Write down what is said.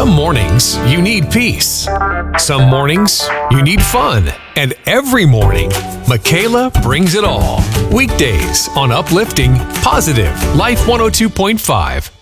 Some mornings you need peace. Some mornings you need fun. And every morning, Michaela brings it all. Weekdays on Uplifting Positive Life 102.5.